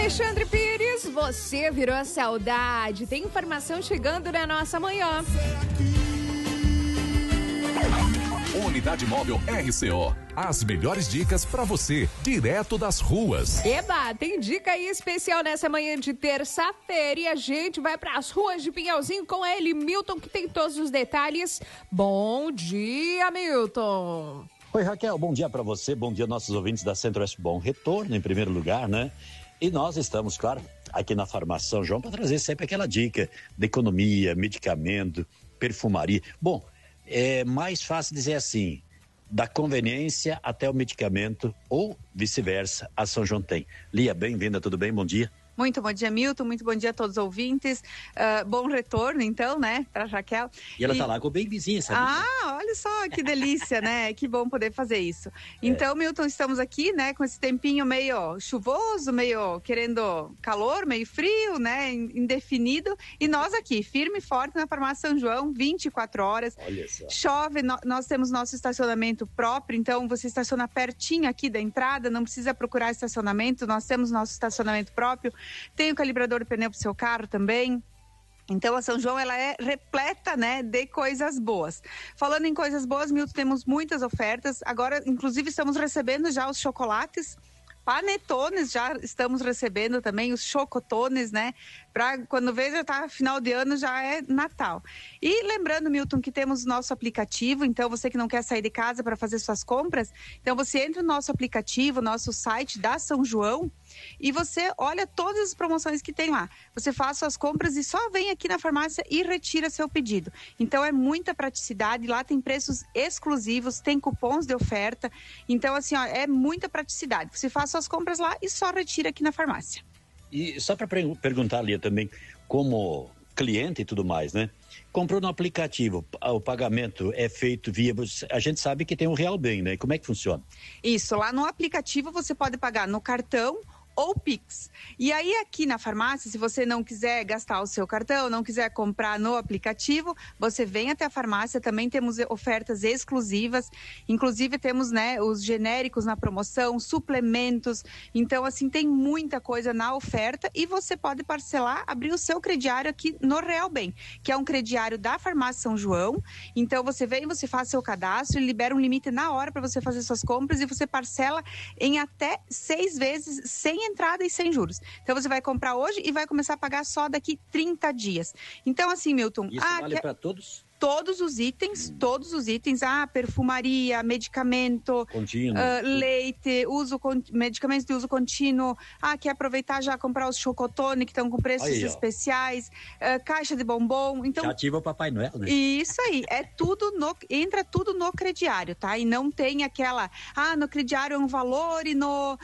Alexandre Pires, você virou a saudade. Tem informação chegando na nossa manhã. Unidade Móvel RCO. As melhores dicas para você, direto das ruas. Eba, tem dica aí especial nessa manhã de terça-feira e a gente vai para as ruas de Pinhalzinho com ele, Milton, que tem todos os detalhes. Bom dia, Milton. Oi, Raquel, bom dia para você, bom dia nossos ouvintes da Centro-Oeste. Bom retorno em primeiro lugar, né? E nós estamos, claro, aqui na Farmácia São João para trazer sempre aquela dica de economia, medicamento, perfumaria. Bom, é mais fácil dizer assim, da conveniência até o medicamento ou vice-versa, a São João tem. Lia, bem-vinda, tudo bem? Bom dia. Muito bom dia, Milton, muito bom dia a todos os ouvintes. Bom retorno, então, né, para Raquel. E ela tá lá com o babyzinho, sabe? Ah, olha só que delícia, né? Que bom poder fazer isso. Então, Milton, estamos aqui, né, com esse tempinho meio chuvoso, meio querendo calor, meio frio, né, indefinido. E nós aqui, firme e forte na Farmácia São João, 24 horas. Olha só. Chove, nós temos nosso estacionamento próprio, então você estaciona pertinho aqui da entrada, não precisa procurar estacionamento, nós temos nosso estacionamento próprio. Tem o calibrador de pneu para o seu carro também. Então a São João ela é repleta, né, de coisas boas. Falando em coisas boas, Milton, temos muitas ofertas. Agora, inclusive, estamos recebendo já os chocolates. Panetones, já estamos recebendo também os chocotones, né? Para quando vê já tá final de ano, já é Natal. E lembrando, Milton, que temos nosso aplicativo, então você que não quer sair de casa para fazer suas compras, então você entra no nosso aplicativo, nosso site da São João, e você olha todas as promoções que tem lá. Você faz suas compras e só vem aqui na farmácia e retira seu pedido. Então é muita praticidade, lá tem preços exclusivos, tem cupons de oferta. Então assim, ó, é muita praticidade. Você faz suas compras lá e só retira aqui na farmácia. E só para perguntar ali também, como cliente e tudo mais, né? Comprou no aplicativo, o pagamento é feito via... A gente sabe que tem o Real Bem, né? Como é que funciona? Isso, lá no aplicativo você pode pagar no cartão ou Pix. E aí aqui na farmácia, se você não quiser gastar o seu cartão, não quiser comprar no aplicativo, você vem até a farmácia, também temos ofertas exclusivas, inclusive temos, né, os genéricos na promoção, suplementos, então assim, tem muita coisa na oferta e você pode parcelar, abrir o seu crediário aqui no Real Bem, que é um crediário da Farmácia São João, então você vem, você faz seu cadastro, ele libera um limite na hora para você fazer suas compras e você parcela em até 6 vezes, sem entrada e sem juros. Então você vai comprar hoje e vai começar a pagar só daqui 30 dias. Então assim, Milton... Isso vale para todos? Todos os itens, perfumaria, medicamento, leite, medicamentos de uso contínuo, quer aproveitar já comprar os chocotone que estão com preços especiais, caixa de bombom, então... Já ativa o Papai Noel, né? Isso aí, entra tudo no crediário, tá? E não tem aquela, no crediário é um valor e no